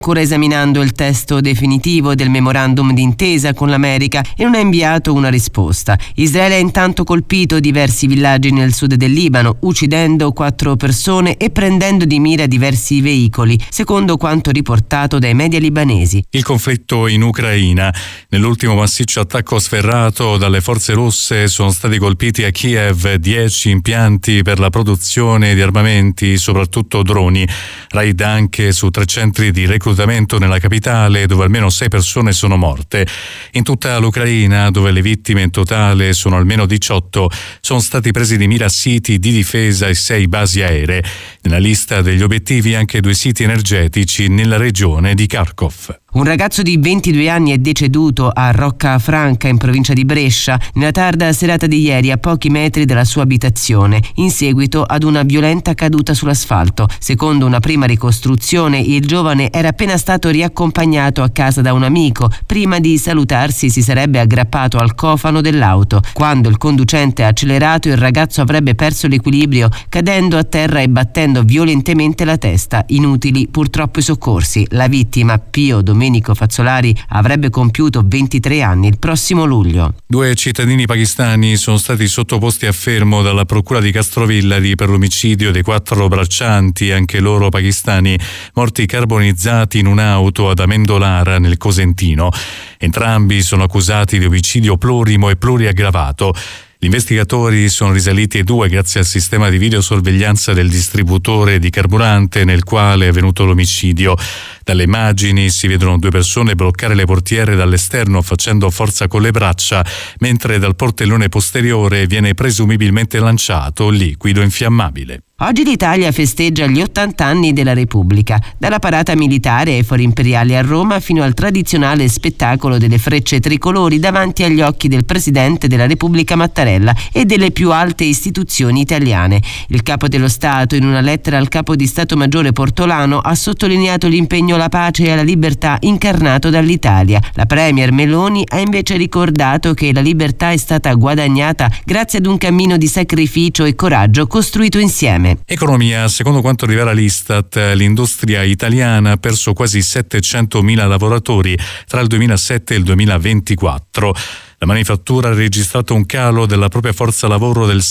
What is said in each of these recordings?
ancora esaminando il testo definitivo del memorandum d'intesa con l'America e non ha inviato una risposta. Israele ha intanto colpito diversi villaggi nel sud del Libano, uccidendo 4 persone e prendendo di mira diversi veicoli, secondo quanto riportato dai media libanesi. Il conflitto in Ucraina. Nell'ultimo massiccio attacco sferrato dalle forze russe sono stati colpiti a Kiev 10 impianti per la produzione di armamenti, soprattutto droni. Raid anche su 3 centri di reclutamento nella capitale, dove almeno 6 persone sono morte. In tutta l'Ucraina, dove le vittime in totale sono almeno 18, sono stati presi di mira siti di difesa e 6 basi aeree. Nella lista degli obiettivi anche 2 siti energetici nella regione di Kharkov. Un ragazzo di 22 anni è deceduto a Roccafranca, in provincia di Brescia, nella tarda serata di ieri, a pochi metri dalla sua abitazione, in seguito ad una violenta caduta sull'asfalto. Secondo una prima ricostruzione, il giovane era appena stato riaccompagnato a casa da un amico. Prima di salutarsi si sarebbe aggrappato al cofano dell'auto. Quando il conducente ha accelerato, il ragazzo avrebbe perso l'equilibrio, cadendo a terra e battendo violentemente la testa. Inutili purtroppo i soccorsi. La vittima, Pio Domenico Fazzolari, avrebbe compiuto 23 anni il prossimo luglio. 2 cittadini pakistani sono stati sottoposti a fermo dalla procura di Castrovillari per l'omicidio dei 4 braccianti, anche loro pakistani, morti carbonizzati in un'auto ad Amendolara, nel Cosentino. Entrambi sono accusati di omicidio plurimo e pluriaggravato. Gli investigatori sono risaliti ai 2 grazie al sistema di videosorveglianza del distributore di carburante nel quale è avvenuto l'omicidio. Dalle immagini si vedono 2 persone bloccare le portiere dall'esterno facendo forza con le braccia, mentre dal portellone posteriore viene presumibilmente lanciato liquido infiammabile. Oggi l'Italia festeggia gli 80 anni della Repubblica, dalla parata militare ai fori imperiali a Roma fino al tradizionale spettacolo delle frecce tricolori davanti agli occhi del Presidente della Repubblica Mattarella e delle più alte istituzioni italiane. Il Capo dello Stato, in una lettera al Capo di Stato Maggiore Portolano, ha sottolineato l'impegno alla pace e alla libertà incarnato dall'Italia. La Premier Meloni ha invece ricordato che la libertà è stata guadagnata grazie ad un cammino di sacrificio e coraggio costruito insieme. Economia. Secondo quanto rivela l'Istat, l'industria italiana ha perso quasi 700.000 lavoratori tra il 2007 e il 2024. La manifattura ha registrato un calo della propria forza lavoro del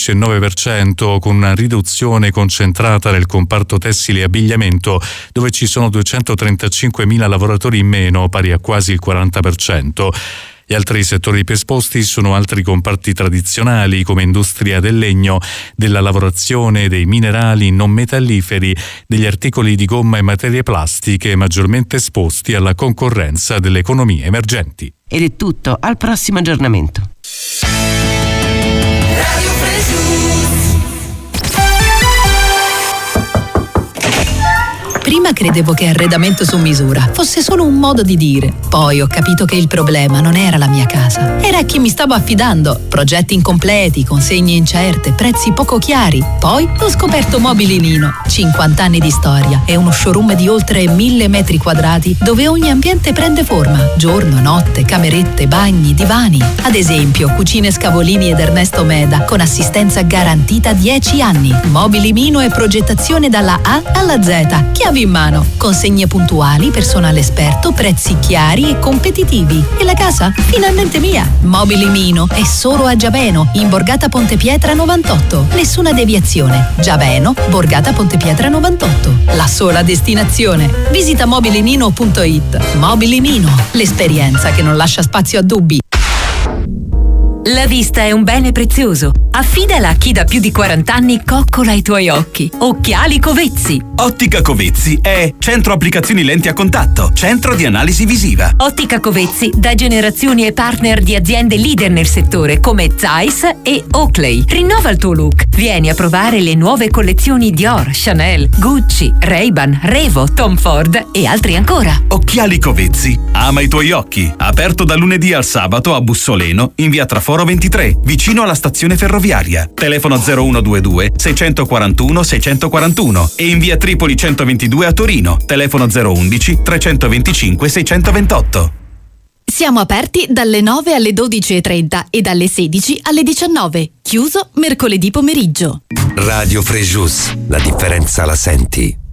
16,9%, con una riduzione concentrata nel comparto tessile e abbigliamento, dove ci sono 235.000 lavoratori in meno, pari a quasi il 40%. Gli altri settori più esposti sono altri comparti tradizionali come industria del legno, della lavorazione, dei minerali non metalliferi, degli articoli di gomma e materie plastiche, maggiormente esposti alla concorrenza delle economie emergenti. Ed è tutto, al prossimo aggiornamento. Prima credevo che arredamento su misura fosse solo un modo di dire. Poi ho capito che il problema non era la mia casa, era chi mi stavo affidando. Progetti incompleti, consegne incerte, prezzi poco chiari. Poi ho scoperto Mobili Nino. 50 anni di storia e uno showroom di oltre 1000 metri quadrati dove ogni ambiente prende forma. Giorno, notte, camerette, bagni, divani. Ad esempio, cucine Scavolini ed Ernesto Meda con assistenza garantita 10 anni. Mobili Nino e progettazione dalla A alla Z. Chiavi in mano, consegne puntuali, personale esperto, prezzi chiari e competitivi. E la casa? Finalmente mia! Mobili Mino è solo a Giaveno, in Borgata Ponte Pietra 98. Nessuna deviazione. Giaveno, Borgata Ponte Pietra 98. La sola destinazione. Visita mobilimino.it. Mobili Mino, l'esperienza che non lascia spazio a dubbi. La vista è un bene prezioso. Affidala a chi da più di 40 anni coccola i tuoi occhi. Occhiali Covezzi. Ottica Covezzi è centro applicazioni lenti a contatto, centro di analisi visiva. Ottica Covezzi da generazioni e partner di aziende leader nel settore come Zeiss e Oakley. Rinnova il tuo look. Vieni a provare le nuove collezioni Dior, Chanel, Gucci, Ray-Ban, Revo, Tom Ford e altri ancora. Occhiali Covezzi. Ama i tuoi occhi. Aperto da lunedì al sabato a Bussoleno in via Traforo 23, vicino alla stazione ferroviaria. Telefono 0122 641 641 e in via Tripoli 122 a Torino. Telefono 011 325 628. Siamo aperti dalle 9 alle 12:30 e dalle 16 alle 19. Chiuso mercoledì pomeriggio. Radio Frejus, la differenza la senti.